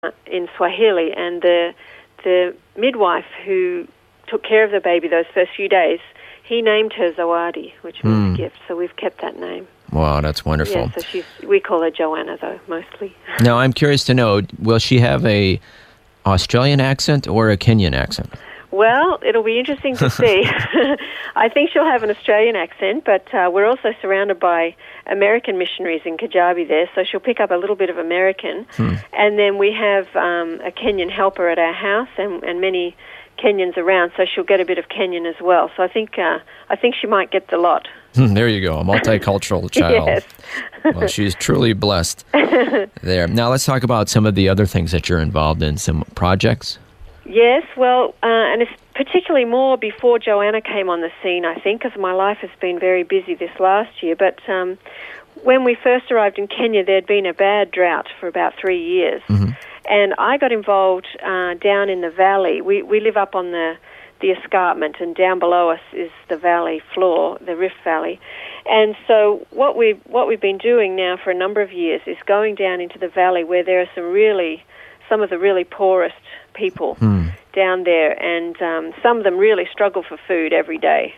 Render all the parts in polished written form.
in Swahili, and the midwife who took care of the baby those first few days, he named her Zawadi, which means gift. So we've kept that name. Wow, that's wonderful. Yeah, so we call her Joanna, though, mostly. Now, I'm curious to know, will she have a Australian accent or a Kenyan accent? Well, it'll be interesting to see. I think she'll have an Australian accent, but we're also surrounded by American missionaries in Kajabi there, so she'll pick up a little bit of American. And then we have a Kenyan helper at our house and many Kenyans around, so she'll get a bit of Kenyan as well. So I think she might get the lot. There you go, a multicultural child. Yes. Well, she's truly blessed there. Now let's talk about some of the other things that you're involved in, some projects. Yes, well, and it's particularly more before Joanna came on the scene, I think, because my life has been very busy this last year. But when we first arrived in Kenya, there'd been a bad drought for about 3 years. And I got involved down in the valley. We live up on the escarpment, and down below us is the valley floor, the Rift Valley. And so what we've been doing now for a number of years is going down into the valley where there are some of the really poorest people down there, and some of them really struggle for food every day.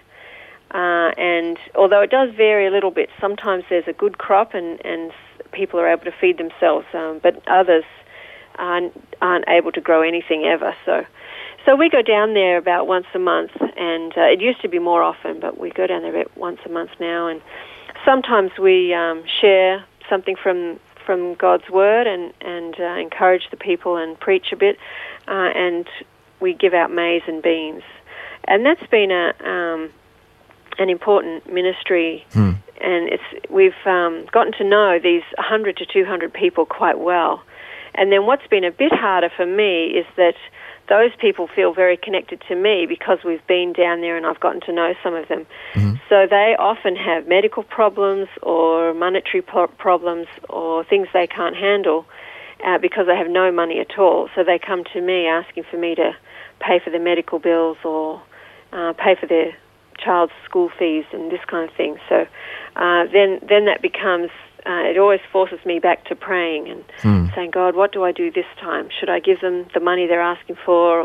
And although it does vary a little bit, sometimes there's a good crop and people are able to feed themselves, but others aren't able to grow anything ever. So we go down there about once a month, and it used to be more often, but we go down there about once a month now, and sometimes we share something from God's Word and encourage the people and preach a bit, and we give out maize and beans. And that's been an important ministry, and we've gotten to know these 100 to 200 people quite well. And then what's been a bit harder for me is that those people feel very connected to me because we've been down there and I've gotten to know some of them. So they often have medical problems or monetary problems or things they can't handle because they have no money at all. So they come to me asking for me to pay for their medical bills or pay for their child's school fees and this kind of thing. So then that becomes... it always forces me back to praying and saying, God, what do I do this time? Should I give them the money they're asking for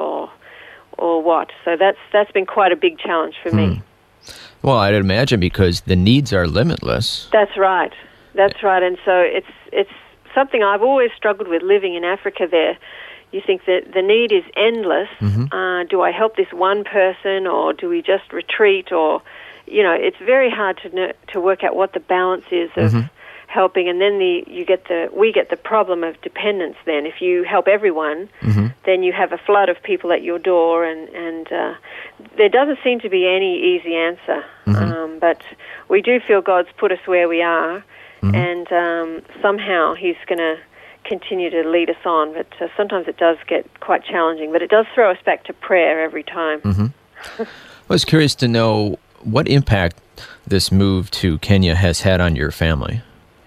or what? So that's been quite a big challenge for me. Well, I'd imagine because the needs are limitless. That's right. And so it's something I've always struggled with living in Africa there. You think that the need is endless. Do I help this one person or do we just retreat? Or, it's very hard to work out what the balance is of helping, and then we get the problem of dependence. Then, if you help everyone, then you have a flood of people at your door, and there doesn't seem to be any easy answer. But we do feel God's put us where we are, and somehow He's going to continue to lead us on. But sometimes it does get quite challenging. But it does throw us back to prayer every time. I was curious to know what impact this move to Kenya has had on your family.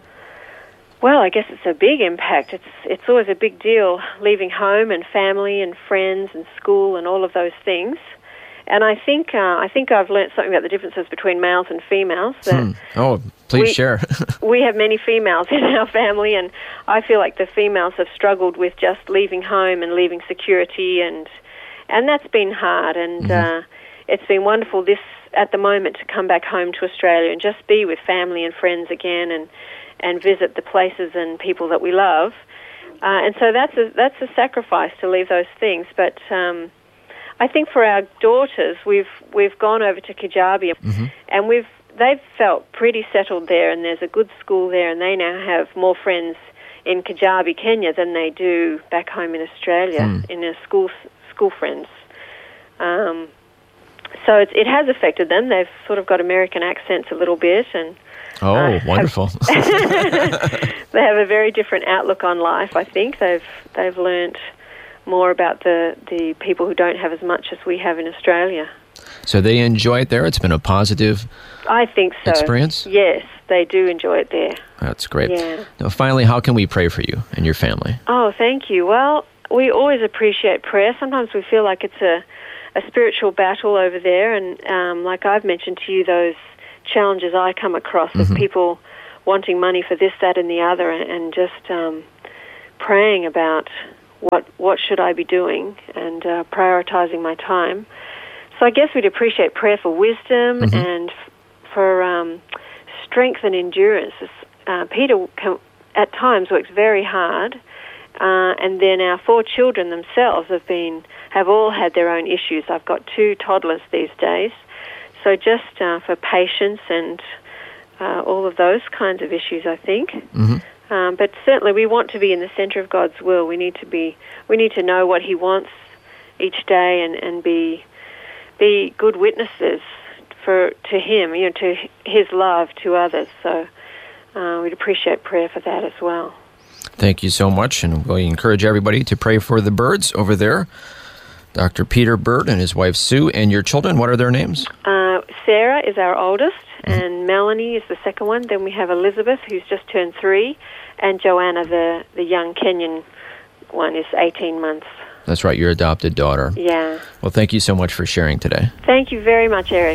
Well, I guess it's a big impact. It's always a big deal leaving home and family and friends and school and all of those things. And I think I've learnt something about the differences between males and females. Oh, please share. We have many females in our family, and I feel like the females have struggled with just leaving home and leaving security, and that's been hard. And it's been wonderful at the moment to come back home to Australia and just be with family and friends again and visit the places and people that we love. And so that's a sacrifice to leave those things. But I think for our daughters, we've gone over to Kajabi, and they've felt pretty settled there, and there's a good school there, and they now have more friends in Kajabi, Kenya, than they do back home in Australia in their school friends. So it has affected them. They've sort of got American accents a little bit, and wonderful. They have a very different outlook on life, I think. They've learnt more about the people who don't have as much as we have in Australia. So they enjoy it there? It's been a positive I think so. Experience? Yes, they do enjoy it there. That's great. Yeah. Now, finally, how can we pray for you and your family? Oh, thank you. Well, we always appreciate prayer. Sometimes we feel like it's a spiritual battle over there, and like I've mentioned to you, those challenges I come across of people wanting money for this, that, and the other, and just praying about what should I be doing and prioritizing my time. So I guess we'd appreciate prayer for wisdom and for strength and endurance. Peter at times works very hard, and then our 4 children themselves have all had their own issues. I've got 2 toddlers these days, so just for patience and all of those kinds of issues, I think. But certainly, we want to be in the center of God's will. We need to know what He wants each day and be good witnesses to Him, to His love to others. So we'd appreciate prayer for that as well. Thank you so much, and we encourage everybody to pray for the Birds over there. Dr. Peter Bird and his wife Sue, and your children, what are their names? Sarah is our oldest, and Melanie is the second one. Then we have Elizabeth, who's just turned 3, and Joanna, the young Kenyan one, is 18 months. That's right, your adopted daughter. Yeah. Well, thank you so much for sharing today. Thank you very much, Eric.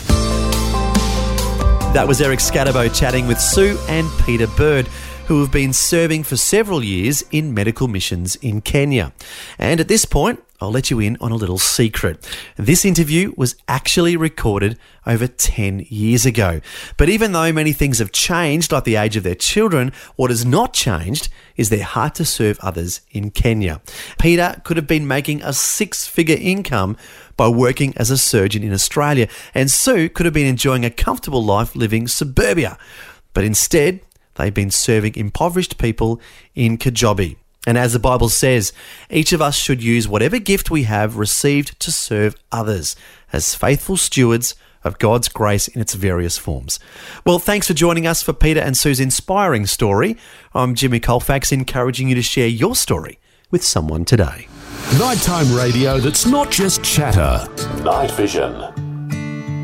That was Eric Scatterbo chatting with Sue and Peter Bird, who have been serving for several years in medical missions in Kenya. And at this point, I'll let you in on a little secret. This interview was actually recorded over 10 years ago. But even though many things have changed, like the age of their children, what has not changed is their heart to serve others in Kenya. Peter could have been making a 6-figure income by working as a surgeon in Australia, and Sue could have been enjoying a comfortable life living suburbia. But instead, they've been serving impoverished people in Kajobi. And as the Bible says, each of us should use whatever gift we have received to serve others as faithful stewards of God's grace in its various forms. Well, thanks for joining us for Peter and Sue's inspiring story. I'm Jimmy Colfax, encouraging you to share your story with someone today. Nighttime radio that's not just chatter. Night Vision.